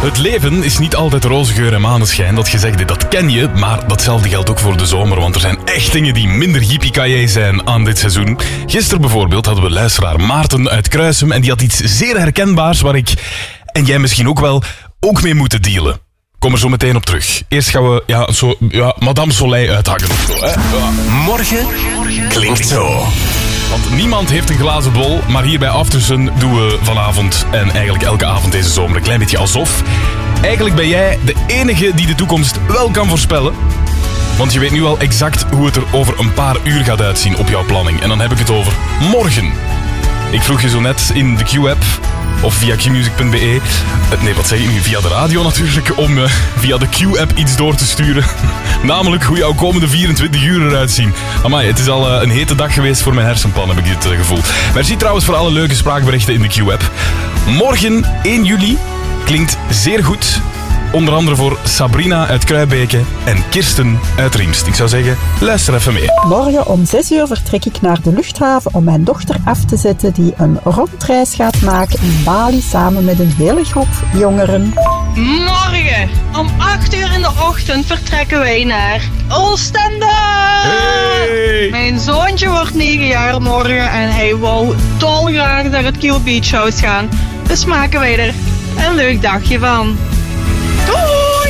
Het leven is niet altijd roze geur en maneschijn. Dat gezegde, dat ken je, maar datzelfde geldt ook voor de zomer. Want er zijn echt dingen die minder yippie zijn aan dit seizoen. Gisteren bijvoorbeeld hadden we luisteraar Maarten uit Kruisum en die had iets zeer herkenbaars waar ik, en jij misschien ook wel, ook mee moeten dealen. Kom er zo meteen op terug. Eerst gaan we Madame Soleil uithangen of zo. Hè? Ja. Morgen klinkt zo. Want niemand heeft een glazen bol, maar hier bij Aftersun doen we vanavond en eigenlijk elke avond deze zomer een klein beetje alsof. Eigenlijk ben jij de enige die de toekomst wel kan voorspellen. Want je weet nu al exact hoe het er over een paar uur gaat uitzien op jouw planning. En dan heb ik het over morgen. Ik vroeg je zo net in de Q-app of via qmusic.be. Nee, wat zeg ik nu? Via de radio natuurlijk, om via de Q-app iets door te sturen. Namelijk hoe jouw komende 24 uur eruit zien. Amai, het is al een hete dag geweest voor mijn hersenpan, heb ik dit gevoel. Merci trouwens voor alle leuke spraakberichten in de Q-app. Morgen, 1 juli, klinkt zeer goed. Onder andere voor Sabrina uit Kruibeke en Kirsten uit Riemst. Ik zou zeggen, luister even mee. Morgen om 6 uur vertrek ik naar de luchthaven om mijn dochter af te zetten die een rondreis gaat maken in Bali samen met een hele groep jongeren. Morgen om 8 uur in de ochtend vertrekken wij naar Oostende. Hey! Mijn zoontje wordt 9 jaar morgen en hij wou dolgraag naar het Kiel Beach House gaan. Dus maken wij er een leuk dagje van. Doei!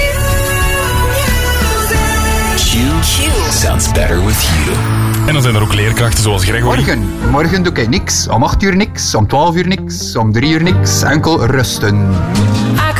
Q sounds better with you. En dan zijn er ook leerkrachten zoals Gregory. Morgen doe ik niks. Om 8 uur niks. Om 12 uur niks. Om 3 uur niks. Enkel rusten.